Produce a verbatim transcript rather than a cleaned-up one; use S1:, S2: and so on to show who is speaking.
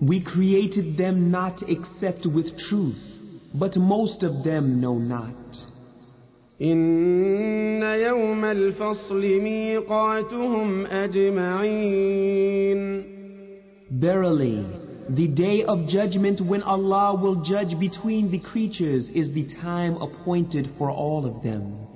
S1: We created them not except with truth, but most of them know not.
S2: إن يوم الفصل ميقاتهم أجمعين.
S1: Verily, the day of judgment when Allah will judge between the creatures is the time appointed for all of them.